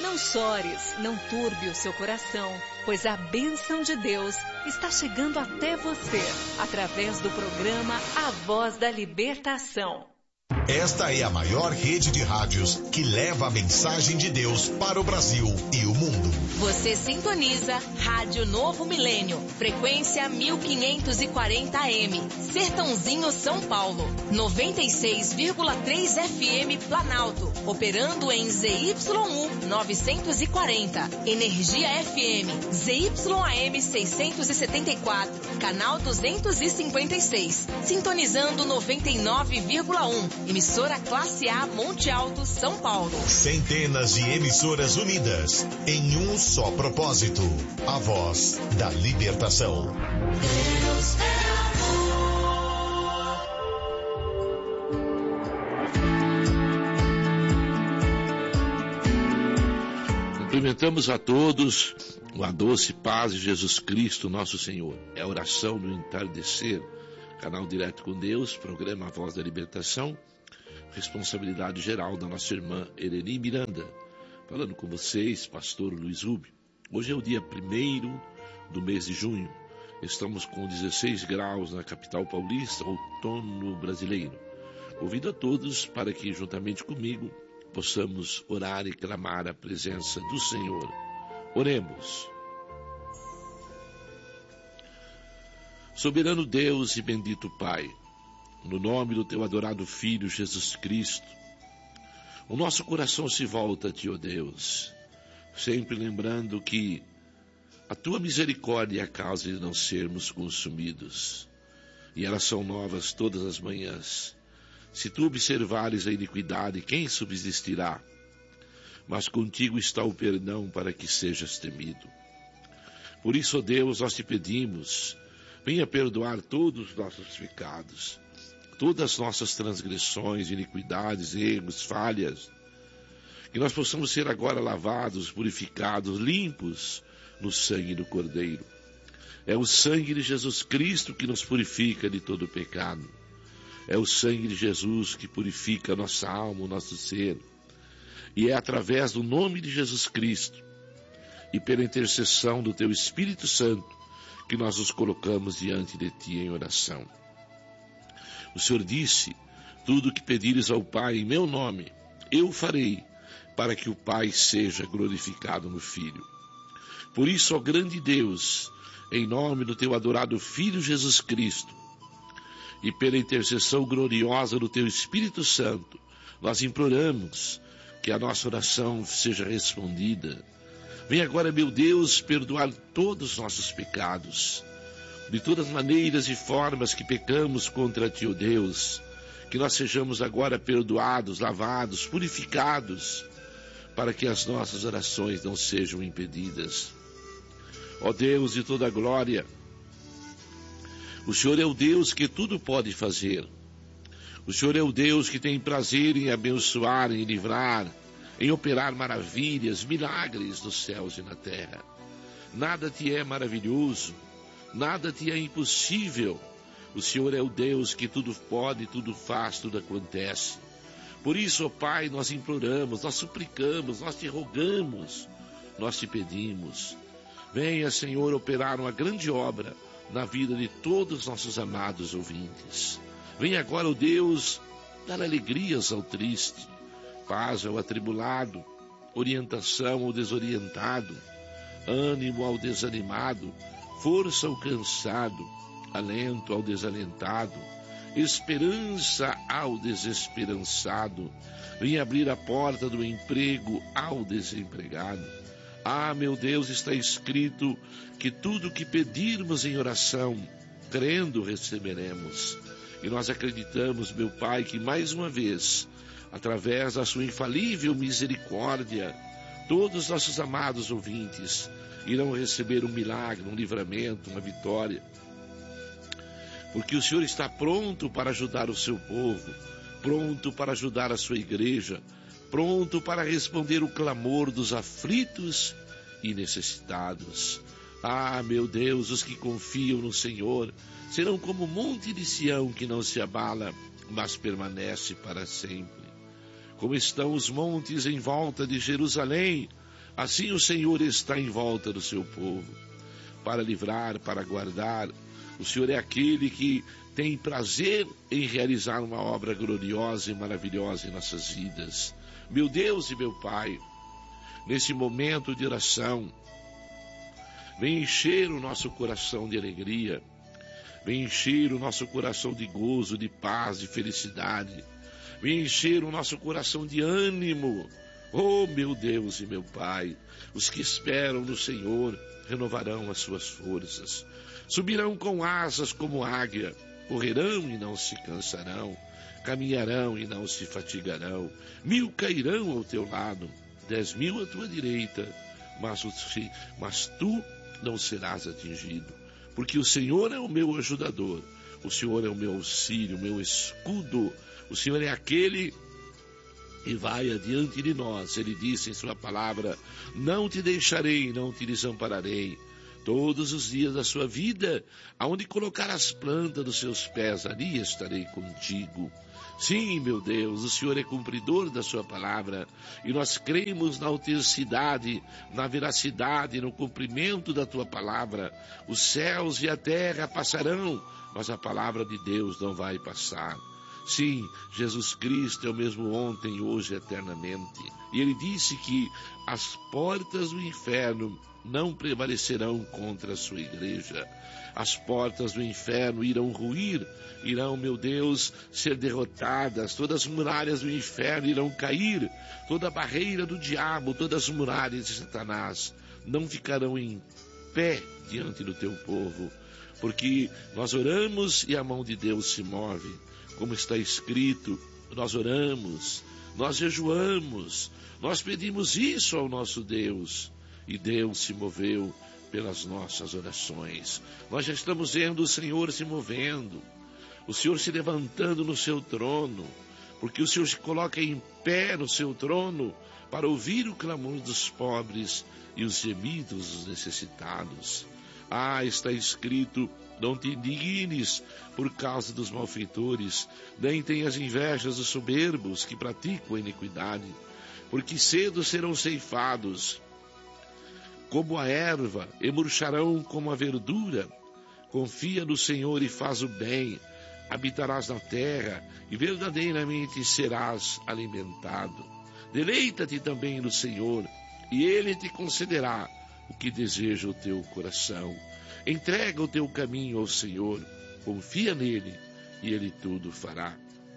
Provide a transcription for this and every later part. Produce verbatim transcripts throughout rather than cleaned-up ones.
Não chores, não turbe o seu coração, pois a bênção de Deus está chegando até você, através do programa A Voz da Libertação. Esta é a maior rede de rádios que leva a mensagem de Deus para o Brasil e o mundo. Você sintoniza Rádio Novo Milênio, frequência mil quinhentos e quarenta A M, Sertãozinho, São Paulo, noventa e seis vírgula três F M Planalto, operando em Z Y U novecentos e quarenta, Energia F M, Z Y A M seiscentos e setenta e quatro, canal duzentos e cinquenta e seis, sintonizando noventa e nove vírgula um, emissora Classe A Monte Alto, São Paulo. Centenas de emissoras unidas em um só propósito, a voz da libertação. Deus é amor. Cumprimentamos a todos com a doce paz de Jesus Cristo, nosso Senhor. É a oração do entardecer, canal Direto com Deus, programa A Voz da Libertação, responsabilidade geral da nossa irmã Ereni Miranda. Falando com vocês, pastor Luiz Rubio. Hoje é o dia primeiro do mês de junho. Estamos com dezesseis graus na capital paulista, outono brasileiro. Convido a todos para que, juntamente comigo, possamos orar e clamar a presença do Senhor. Oremos. Soberano Deus e bendito Pai, no nome do teu adorado Filho Jesus Cristo, o nosso coração se volta a ti, ó Deus, sempre lembrando que a tua misericórdia é a causa de não sermos consumidos, e elas são novas todas as manhãs. Se tu observares a iniquidade, quem subsistirá? Mas contigo está o perdão para que sejas temido. Por isso, ó Deus, nós te pedimos, venha perdoar todos os nossos pecados, todas as nossas transgressões, iniquidades, erros, falhas, que nós possamos ser agora lavados, purificados, limpos no sangue do Cordeiro. É o sangue de Jesus Cristo que nos purifica de todo pecado. É o sangue de Jesus que purifica a nossa alma, o nosso ser. E é através do nome de Jesus Cristo e pela intercessão do teu Espírito Santo que nós nos colocamos diante de ti em oração. O Senhor disse, tudo o que pedires ao Pai em meu nome, eu farei, para que o Pai seja glorificado no Filho. Por isso, ó grande Deus, em nome do teu adorado Filho Jesus Cristo, e pela intercessão gloriosa do teu Espírito Santo, nós imploramos que a nossa oração seja respondida. Vem agora, meu Deus, perdoar todos os nossos pecados, de todas as maneiras e formas que pecamos contra ti, ó Deus, que nós sejamos agora perdoados, lavados, purificados, para que as nossas orações não sejam impedidas. Ó Deus de toda a glória, o Senhor é o Deus que tudo pode fazer. O Senhor é o Deus que tem prazer em abençoar, em livrar, em operar maravilhas, milagres nos céus e na terra. Nada te é maravilhoso, nada te é impossível. O Senhor é o Deus que tudo pode, tudo faz, tudo acontece. Por isso, ó Pai, nós imploramos, nós suplicamos, nós te rogamos, nós te pedimos. Venha, Senhor, operar uma grande obra na vida de todos os nossos amados ouvintes. Venha agora, ó Deus, dar alegrias ao triste, paz ao atribulado, orientação ao desorientado, ânimo ao desanimado, força ao cansado, alento ao desalentado, esperança ao desesperançado. Venha abrir a porta do emprego ao desempregado. Ah, meu Deus, está escrito que tudo que pedirmos em oração, crendo, receberemos. E nós acreditamos, meu Pai, que mais uma vez, através da sua infalível misericórdia, todos os nossos amados ouvintes irão receber um milagre, um livramento, uma vitória. Porque o Senhor está pronto para ajudar o seu povo, pronto para ajudar a sua igreja, pronto para responder o clamor dos aflitos e necessitados. Ah, meu Deus, os que confiam no Senhor serão como o monte de Sião que não se abala, mas permanece para sempre. Como estão os montes em volta de Jerusalém, Assim o Senhor está em volta do seu povo, para livrar, para guardar. O Senhor é aquele que tem prazer em realizar uma obra gloriosa e maravilhosa em nossas vidas. Meu Deus e meu Pai, nesse momento de oração, vem encher o nosso coração de alegria, vem encher o nosso coração de gozo, de paz, de felicidade, vem encher o nosso coração de ânimo. Oh, meu Deus e meu Pai, os que esperam no Senhor renovarão as suas forças, subirão com asas como águia, correrão e não se cansarão, caminharão e não se fatigarão. Mil cairão ao teu lado, dez mil à tua direita, mas, mas tu não serás atingido, porque o Senhor é o meu ajudador, o Senhor é o meu auxílio, o meu escudo, o Senhor é aquele que vai adiante de nós. Ele disse em sua palavra: não te deixarei, não te desampararei. Todos os dias da sua vida, aonde colocar as plantas dos seus pés, ali estarei contigo. Sim, meu Deus, o Senhor é cumpridor da sua palavra, e nós cremos na autenticidade, na veracidade, no cumprimento da tua palavra. Os céus e a terra passarão, mas a palavra de Deus não vai passar. Sim, Jesus Cristo é o mesmo ontem, hoje, eternamente. E ele disse que as portas do inferno não prevalecerão contra a sua igreja. As portas do inferno irão ruir, irão, meu Deus, ser derrotadas. Todas as muralhas do inferno irão cair. Toda a barreira do diabo, todas as muralhas de Satanás não ficarão em pé diante do teu povo. Porque nós oramos e a mão de Deus se move. Como está escrito, nós oramos, nós jejuamos, nós pedimos isso ao nosso Deus, e Deus se moveu pelas nossas orações. Nós já estamos vendo o Senhor se movendo, o Senhor se levantando no seu trono, porque o Senhor se coloca em pé no seu trono para ouvir o clamor dos pobres e os gemidos dos necessitados. Ah, está escrito: não te indignes por causa dos malfeitores, nem tenhas invejas dos soberbos que praticam a iniquidade, porque cedo serão ceifados como a erva, e murcharão como a verdura. Confia no Senhor e faz o bem, habitarás na terra, e verdadeiramente serás alimentado. Deleita-te também no Senhor, e Ele te concederá o que deseja o teu coração. Entrega o teu caminho ao Senhor, confia nele, e Ele tudo fará.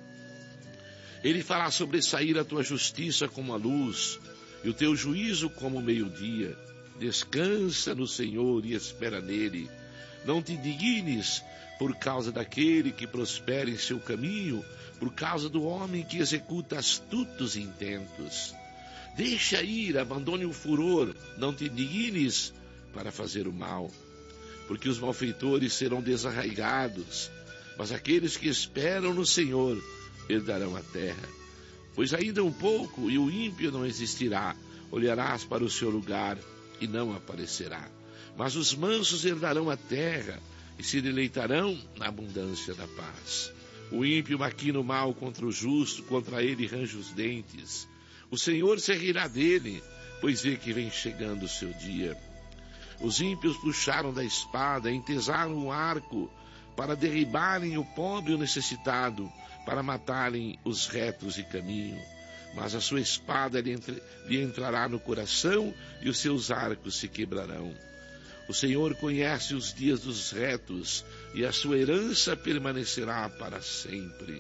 Ele fará sobressair a tua justiça como a luz, e o teu juízo como o meio-dia. Descansa no Senhor e espera nele. Não te indignes por causa daquele que prospera em seu caminho, por causa do homem que executa astutos intentos. Deixa ir, abandone o furor, não te indignes para fazer o mal, porque os malfeitores serão desarraigados, mas aqueles que esperam no Senhor herdarão a terra. Pois ainda um pouco e o ímpio não existirá, olharás para o seu lugar e não aparecerá. Mas os mansos herdarão a terra e se deleitarão na abundância da paz. O ímpio maquina o mal contra o justo, contra ele range os dentes. O Senhor se rirá dele, pois vê que vem chegando o seu dia. Os ímpios puxaram da espada, entesaram o arco, para derribarem o pobre e o necessitado, para matarem os retos de caminho. Mas a sua espada lhe, entre, lhe entrará no coração e os seus arcos se quebrarão. O Senhor conhece os dias dos retos, e a sua herança permanecerá para sempre.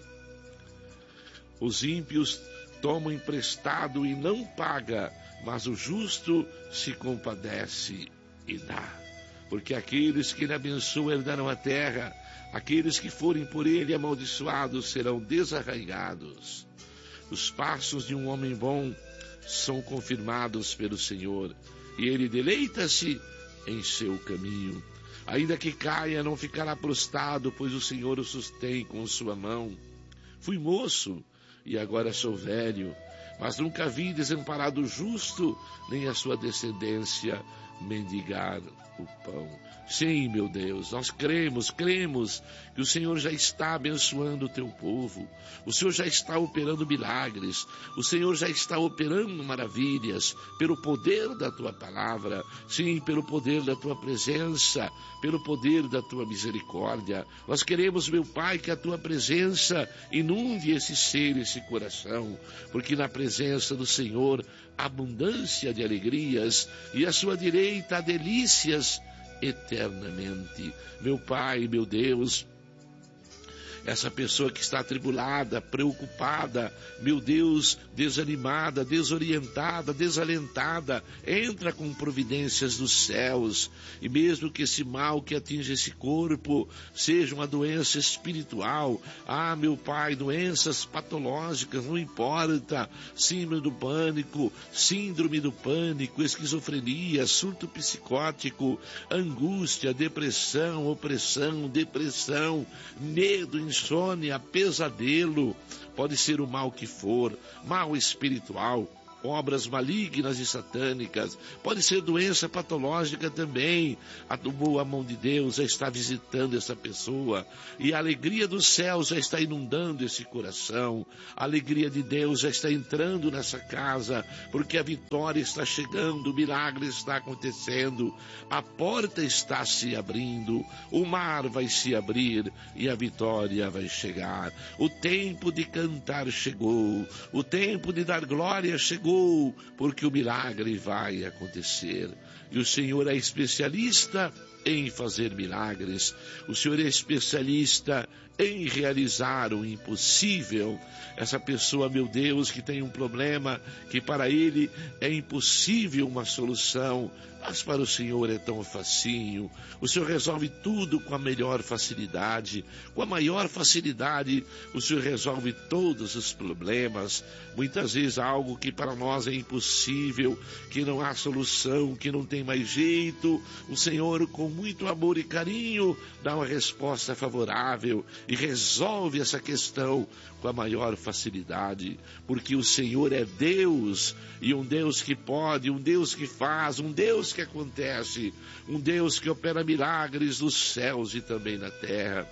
Os ímpios tomam emprestado e não paga, mas o justo se compadece e dá. Porque aqueles que ele abençoa herdarão a terra, aqueles que forem por ele amaldiçoados serão desarraigados. Os passos de um homem bom são confirmados pelo Senhor, e ele deleita-se em seu caminho. Ainda que caia, não ficará prostrado, pois o Senhor o sustém com sua mão. Fui moço, e agora sou velho, mas nunca vi desamparado o justo, nem a sua descendência mendigar o pão. Sim, meu Deus, nós cremos, cremos que o Senhor já está abençoando o teu povo, o Senhor já está operando milagres, o Senhor já está operando maravilhas, pelo poder da tua palavra, sim, pelo poder da tua presença, pelo poder da tua misericórdia. Nós queremos, meu Pai, que a tua presença inunde esse ser, esse coração, porque na presença do Senhor há abundância de alegrias e à sua direita há delícias eternamente. Meu Pai, meu Deus, essa pessoa que está atribulada, preocupada, meu Deus, desanimada, desorientada, desalentada, entra com providências dos céus, e mesmo que esse mal que atinge esse corpo seja uma doença espiritual, ah, meu Pai, doenças patológicas, não importa, síndrome do pânico, síndrome do pânico, esquizofrenia, surto psicótico, angústia, depressão, opressão, depressão, medo, insônia, pesadelo, pode ser o mal que for, mal espiritual, obras malignas e satânicas, pode ser doença patológica também. A boa mão de Deus já está visitando essa pessoa e a alegria do céu já está inundando esse coração, a alegria de Deus já está entrando nessa casa, porque a vitória está chegando, o milagre está acontecendo, a porta está se abrindo, o mar vai se abrir e a vitória vai chegar. O tempo de cantar chegou, o tempo de dar glória chegou, porque o milagre vai acontecer. E o Senhor é especialista em fazer milagres. O Senhor é especialista em realizar o impossível. Essa pessoa, meu Deus, que tem um problema, que para ele é impossível uma solução, mas para o Senhor é tão facinho. O Senhor resolve tudo com a melhor facilidade, com a maior facilidade. O Senhor resolve todos os problemas. Muitas vezes algo que para nós é impossível, que não há solução, que não tem mais jeito, o Senhor, com muito amor e carinho, dá uma resposta favorável e resolve essa questão com a maior facilidade, porque o Senhor é Deus, e um Deus que pode, um Deus que faz, um Deus que acontece, um Deus que opera milagres nos céus e também na terra.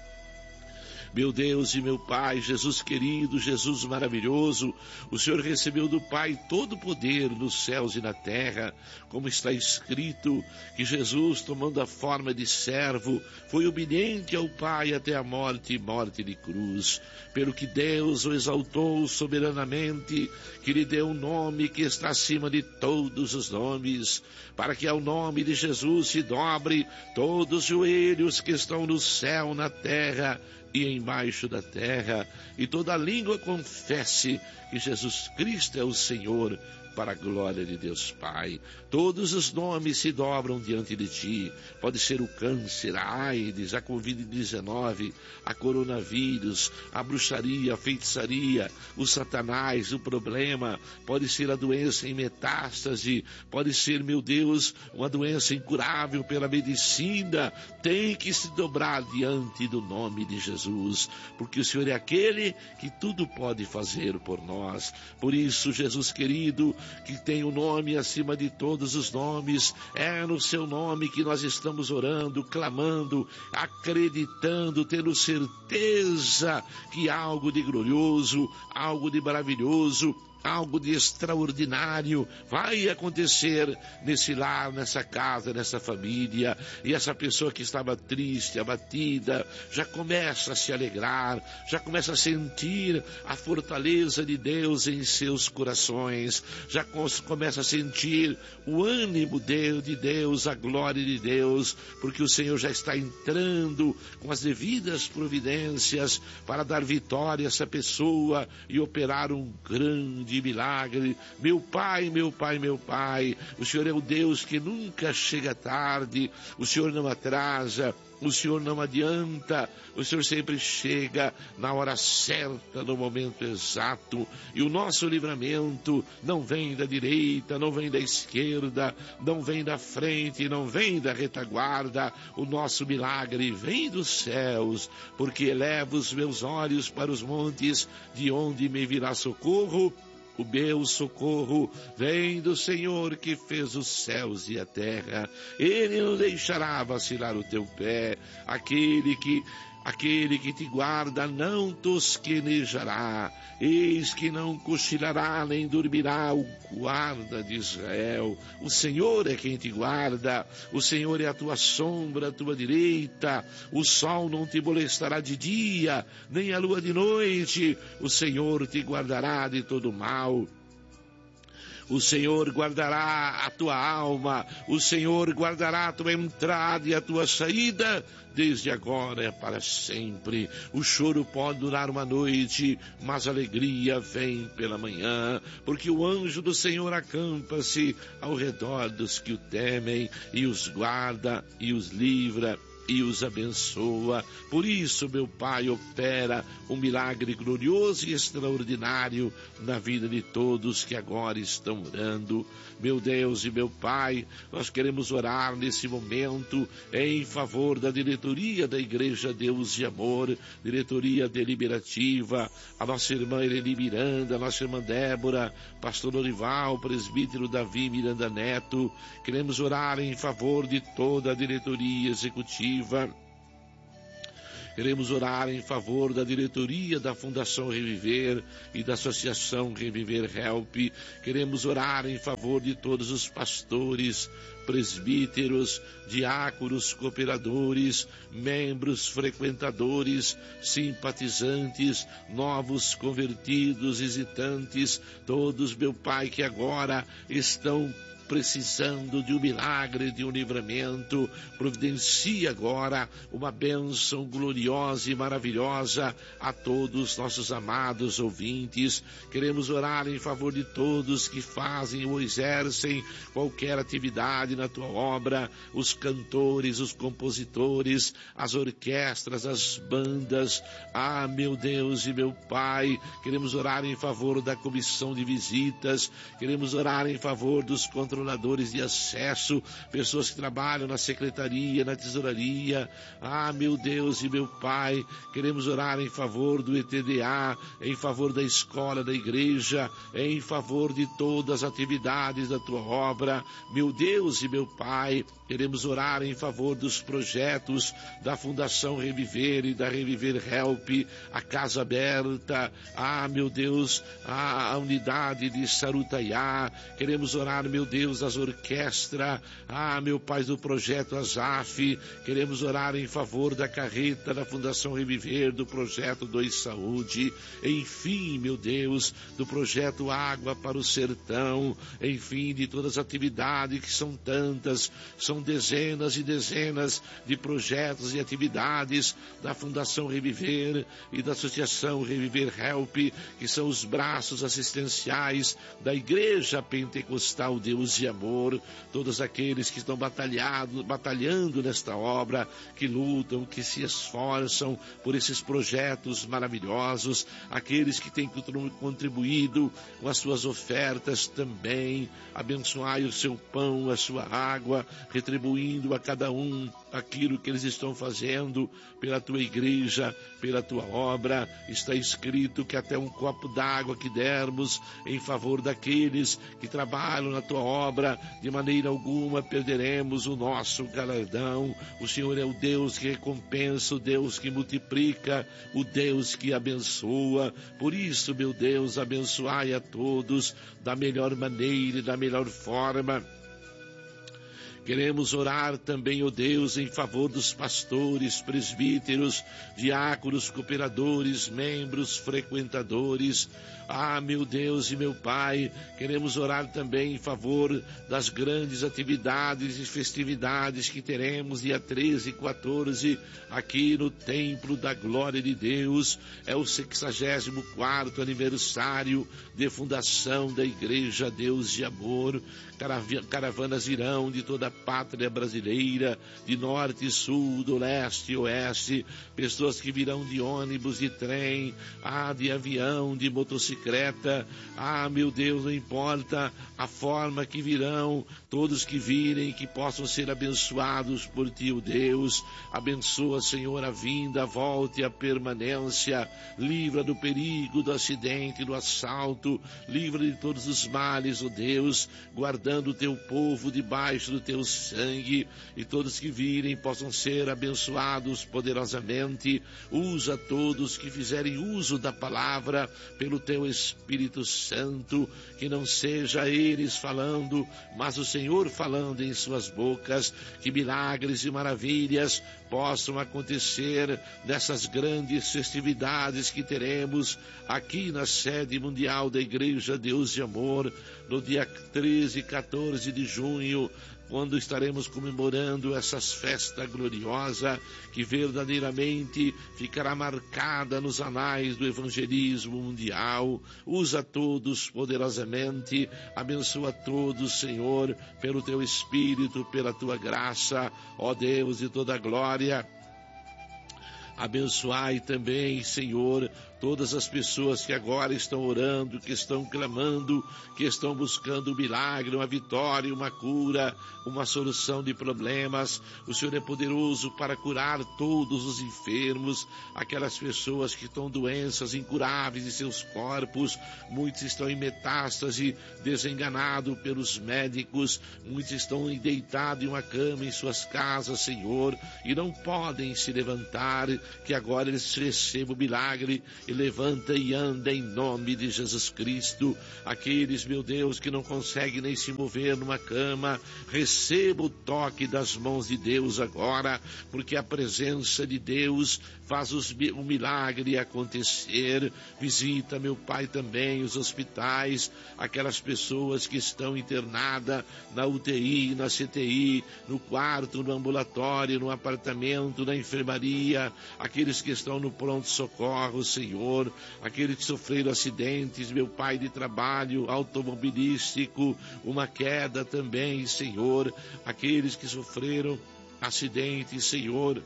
Meu Deus e meu Pai, Jesus querido, Jesus maravilhoso, o Senhor recebeu do Pai todo o poder nos céus e na terra, como está escrito, que Jesus, tomando a forma de servo, foi obediente ao Pai até a morte e morte de cruz, pelo que Deus o exaltou soberanamente, que lhe deu um nome que está acima de todos os nomes, para que ao nome de Jesus se dobre todos os joelhos que estão no céu, na terra e embaixo da terra, e toda língua confesse que Jesus Cristo é o Senhor, para a glória de Deus Pai. Todos os nomes se dobram diante de ti. Pode ser o câncer, a AIDS, a covid dezenove, a coronavírus, a bruxaria, a feitiçaria, o satanás, o problema. Pode ser a doença em metástase, pode ser, meu Deus, uma doença incurável pela medicina. Tem que se dobrar diante do nome de Jesus, porque o Senhor é aquele que tudo pode fazer por nós. Por isso, Jesus querido, que tem o nome acima de todos os nomes, é no seu nome que nós estamos orando, clamando, acreditando, tendo certeza que algo de glorioso, algo de maravilhoso, algo de extraordinário vai acontecer nesse lar, nessa casa, nessa família, e essa pessoa que estava triste, abatida, já começa a se alegrar, já começa a sentir a fortaleza de Deus em seus corações, já começa a sentir o ânimo de Deus, a glória de Deus, porque o Senhor já está entrando com as devidas providências para dar vitória a essa pessoa e operar um grande de milagre. Meu Pai, meu Pai, meu Pai, o Senhor é o Deus que nunca chega tarde, o Senhor não atrasa, o Senhor não adianta, o Senhor sempre chega na hora certa, no momento exato, e o nosso livramento não vem da direita, não vem da esquerda, não vem da frente, não vem da retaguarda, o nosso milagre vem dos céus, porque elevo os meus olhos para os montes, de onde me virá socorro. O meu socorro vem do Senhor que fez os céus e a terra. Ele não deixará vacilar o teu pé. Aquele que, aquele que te guarda não tosquenejará. Eis que não cochilará nem dormirá o guarda de Israel. O Senhor é quem te guarda. O Senhor é a tua sombra, a tua direita. O sol não te molestará de dia, nem a lua de noite. O Senhor te guardará de todo mal. O Senhor guardará a tua alma, o Senhor guardará a tua entrada e a tua saída, desde agora e para sempre. O choro pode durar uma noite, mas a alegria vem pela manhã, porque o anjo do Senhor acampa-se ao redor dos que o temem, e os guarda e os livra e os abençoa. Por isso, meu Pai, opera um milagre glorioso e extraordinário na vida de todos que agora estão orando. Meu Deus e meu Pai, nós queremos orar nesse momento em favor da diretoria da Igreja Deus e Amor, diretoria deliberativa, a nossa irmã Eleni Miranda, a nossa irmã Débora, pastor Orival, presbítero Davi Miranda Neto. Queremos orar em favor de toda a diretoria executiva. Queremos orar em favor da diretoria da Fundação Reviver e da Associação Reviver Help. Queremos orar em favor de todos os pastores, presbíteros, diáconos, cooperadores, membros, frequentadores, simpatizantes, novos convertidos, visitantes, todos, meu Pai, que agora estão precisando de um milagre, de um livramento. Providencia agora uma bênção gloriosa e maravilhosa a todos nossos amados ouvintes. Queremos orar em favor de todos que fazem ou exercem qualquer atividade na tua obra, os cantores, os compositores, as orquestras, as bandas. Ah, meu Deus e meu Pai, queremos orar em favor da comissão de visitas, queremos orar em favor dos controladores de acesso, pessoas que trabalham na secretaria, na tesouraria. Ah, meu Deus e meu Pai, queremos orar em favor do E T D A, em favor da escola, da igreja, em favor de todas as atividades da tua obra. Meu Deus e meu Pai, queremos orar em favor dos projetos da Fundação Reviver e da Reviver Help, a Casa Aberta, ah, meu Deus, a, a unidade de Sarutaiá. Queremos orar, meu Deus, as orquestras, ah, meu Pai, do projeto Azaf. Queremos orar em favor da carreta da Fundação Reviver, do projeto Dois Saúde, enfim, meu Deus, do projeto Água para o Sertão, enfim, de todas as atividades que são tantas, são dezenas e dezenas de projetos e atividades da Fundação Reviver e da Associação Reviver Help, que são os braços assistenciais da Igreja Pentecostal Deus e Amor. Todos aqueles que estão batalhado, batalhando nesta obra, que lutam, que se esforçam por esses projetos maravilhosos, aqueles que têm contribuído com as suas ofertas também. Abençoai o seu pão, a sua água, retribuindo a cada um aquilo que eles estão fazendo pela tua igreja, pela tua obra. Está escrito que até um copo d'água que dermos em favor daqueles que trabalham na tua obra, de maneira alguma perderemos o nosso galardão. O Senhor é o Deus que recompensa, o Deus que multiplica, o Deus que abençoa. Por isso, meu Deus, abençoai a todos da melhor maneira e da melhor forma. Queremos orar também, ó Deus, em favor dos pastores, presbíteros, diáconos, cooperadores, membros, frequentadores. Ah, meu Deus e meu Pai, queremos orar também em favor das grandes atividades e festividades que teremos dia treze e quatorze aqui no Templo da Glória de Deus. É o sexagésimo quarto aniversário de fundação da Igreja Deus de Amor. Caravanas irão de toda pátria brasileira, de norte e sul, do leste e oeste, pessoas que virão de ônibus, de trem, ah, de avião, de motocicleta, ah, meu Deus, não importa a forma que virão, todos que virem, que possam ser abençoados por Ti, ó Deus. Abençoa, Senhor, a vinda, a volta e a permanência, livra do perigo, do acidente, do assalto, livra de todos os males, ó Deus, guardando o Teu povo debaixo do Teu sangue, e todos que virem possam ser abençoados poderosamente. Usa todos que fizerem uso da palavra pelo Teu Espírito Santo, que não seja eles falando, mas o Senhor falando em suas bocas, que milagres e maravilhas possam acontecer nessas grandes festividades que teremos aqui na sede mundial da Igreja Deus de Amor, no dia treze e quatorze de junho, quando estaremos comemorando essas festas gloriosas que verdadeiramente ficará marcada nos anais do evangelismo mundial. Usa todos poderosamente, abençoa todos, Senhor, pelo Teu Espírito, pela Tua graça, ó Deus de toda glória. Abençoai também, Senhor, todas as pessoas que agora estão orando, que estão clamando, que estão buscando um milagre, uma vitória, uma cura, uma solução de problemas. O Senhor é poderoso para curar todos os enfermos, aquelas pessoas que estão doenças incuráveis em seus corpos. Muitos estão em metástase, desenganados pelos médicos, muitos estão deitados em uma cama em suas casas, Senhor, e não podem se levantar. Que agora eles recebam o milagre e levanta e anda em nome de Jesus Cristo. Aqueles, meu Deus, que não conseguem nem se mover numa cama, receba o toque das mãos de Deus agora, porque a presença de Deus faz os, o milagre acontecer. Visita, meu Pai, também os hospitais, aquelas pessoas que estão internadas na U T I, na C T I, no quarto, no ambulatório, no apartamento, na enfermaria, aqueles que estão no pronto-socorro, Senhor, aqueles que sofreram acidentes, meu Pai, de trabalho automobilístico, uma queda também, Senhor, aqueles que sofreram acidentes, Senhor.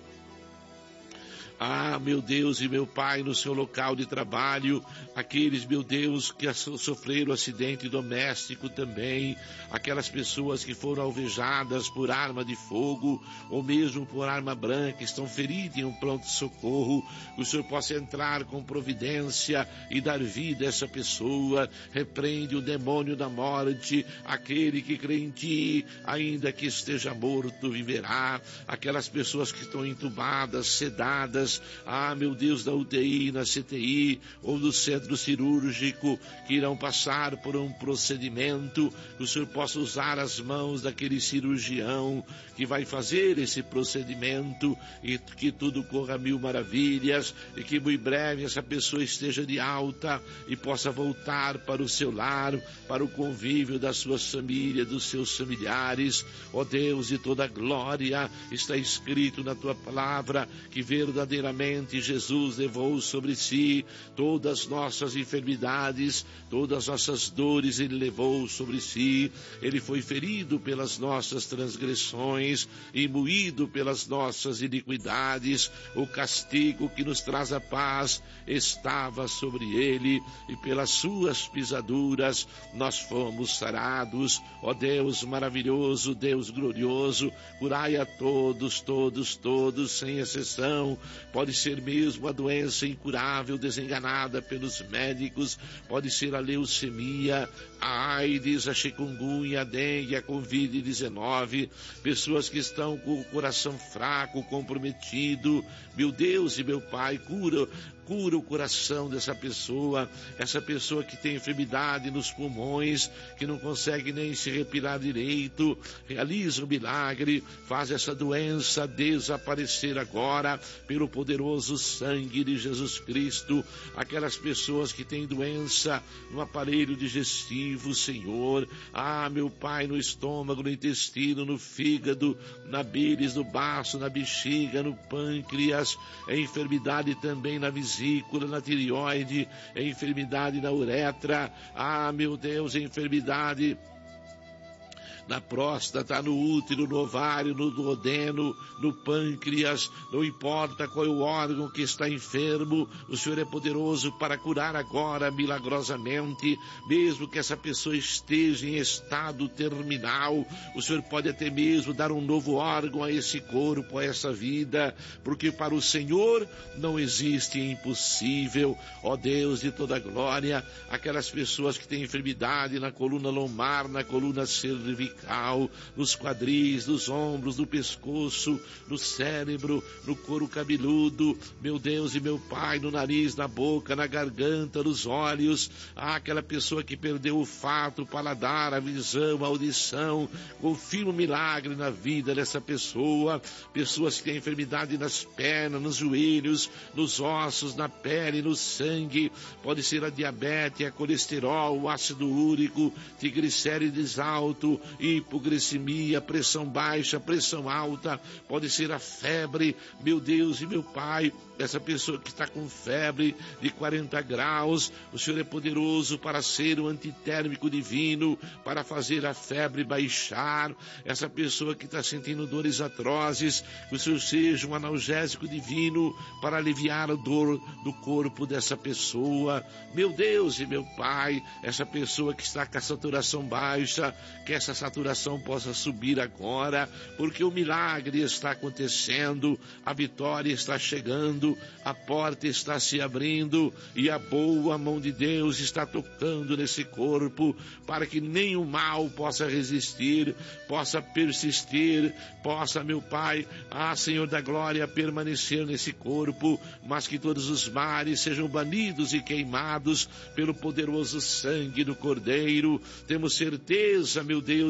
Ah, meu Deus e meu Pai, no seu local de trabalho, aqueles, meu Deus, que sofreram acidente doméstico também, aquelas pessoas que foram alvejadas por arma de fogo, ou mesmo por arma branca, estão feridas em um pronto-socorro, que o Senhor possa entrar com providência e dar vida a essa pessoa. Repreende o demônio da morte, aquele que crê em Ti, ainda que esteja morto, viverá. Aquelas pessoas que estão entubadas, sedadas, ah, meu Deus, da U T I, na C T I, ou do centro cirúrgico, que irão passar por um procedimento, que o Senhor possa usar as mãos daquele cirurgião que vai fazer esse procedimento, e que tudo corra a mil maravilhas, e que muito breve essa pessoa esteja de alta e possa voltar para o seu lar, para o convívio das suas famílias, dos seus familiares. Ó Deus de toda glória, está escrito na Tua palavra que verdadeiramente Jesus levou sobre si todas as nossas enfermidades, todas as nossas dores Ele levou sobre si. Ele foi ferido pelas nossas transgressões e moído pelas nossas iniquidades. O castigo que nos traz a paz estava sobre Ele, e pelas suas pisaduras nós fomos sarados. Ó Deus maravilhoso, Deus glorioso, curai a todos, todos, todos, sem exceção. Pode ser mesmo a doença incurável, desenganada pelos médicos, pode ser a leucemia, a AIDS, a chikungunya, a dengue, a covid dezenove, pessoas que estão com o coração fraco, comprometido. Meu Deus e meu Pai, cura, cura o coração dessa pessoa, essa pessoa que tem enfermidade nos pulmões, que não consegue nem se respirar direito. Realiza um milagre, faz essa doença desaparecer agora, pelo poderoso sangue de Jesus Cristo. Aquelas pessoas que têm doença no aparelho digestivo, Senhor, ah, meu Pai, no estômago, no intestino, no fígado, na bílis, no baço, na bexiga, no pâncreas, é enfermidade também na vesícula, na tireoide, é enfermidade na uretra, ah, meu Deus, é enfermidade na próstata, no útero, no ovário, no duodeno, no pâncreas, não importa qual é o órgão que está enfermo, o Senhor é poderoso para curar agora milagrosamente, mesmo que essa pessoa esteja em estado terminal, o Senhor pode até mesmo dar um novo órgão a esse corpo, a essa vida, porque para o Senhor não existe impossível. Ó Deus de toda glória, aquelas pessoas que têm enfermidade na coluna lombar, na coluna cervical, nos quadris, nos ombros, no pescoço, no cérebro, no couro cabeludo, meu Deus e meu Pai, no nariz, na boca, na garganta, nos olhos, ah, aquela pessoa que perdeu o olfato, o paladar, a visão, a audição, confirma um milagre na vida dessa pessoa. Pessoas que têm enfermidade nas pernas, nos joelhos, nos ossos, na pele, no sangue, pode ser a diabetes, a colesterol, o ácido úrico, triglicérides alto, hipoglicemia, pressão baixa, pressão alta, pode ser a febre, meu Deus e meu Pai, essa pessoa que está com febre de quarenta graus, o Senhor é poderoso para ser o antitérmico divino, para fazer a febre baixar. Essa pessoa que está sentindo dores atrozes, que o Senhor seja um analgésico divino para aliviar a dor do corpo dessa pessoa. Meu Deus e meu Pai, essa pessoa que está com a saturação baixa, que essa saturação possa subir agora, porque o milagre está acontecendo, a vitória está chegando, a porta está se abrindo e a boa mão de Deus está tocando nesse corpo, para que nenhum mal possa resistir, possa persistir, possa, meu Pai, ah, Senhor da glória, permanecer nesse corpo, mas que todos os males sejam banidos e queimados pelo poderoso sangue do Cordeiro. Temos certeza, meu Deus